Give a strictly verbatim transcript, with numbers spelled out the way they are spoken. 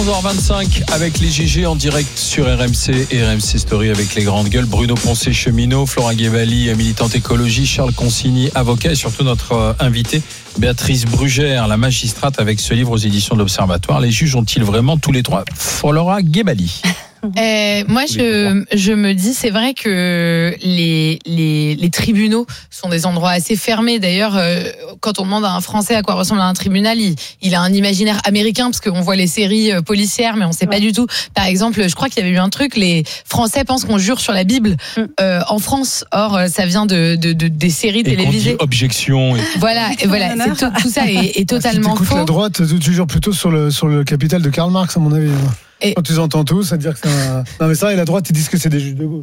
onze heures vingt-cinq avec les G G en direct sur R M C et R M C Story avec les grandes gueules. Bruno Poncet, cheminot, Flora Guébali, militante écologie, Charles Consigny, avocat et surtout notre euh, invitée Béatrice Brugère, la magistrate avec ce livre aux éditions de l'Observatoire. Les juges ont-ils vraiment tous les trois Flora Guébali? Euh, moi, je, je me dis, c'est vrai que les, les, les tribunaux sont des endroits assez fermés. D'ailleurs, euh, quand on demande à un Français à quoi ressemble un tribunal, il, il a un imaginaire américain parce qu'on voit les séries euh, policières, mais on ne sait pas du tout. Par exemple, je crois qu'il y avait eu un truc, les Français pensent qu'on jure sur la Bible euh, en France. Or, ça vient de, de, de des séries et télévisées. Qu'on dit objection. Et... Voilà, et voilà, c'est tout, tout ça est, est totalement si faux. La droite, tu jures plutôt sur le sur le capital de Karl Marx, à mon avis. Et quand tu entends tous, ça veut dire que c'est un... Non mais ça, et la droite, ils disent que c'est des juges de gauche.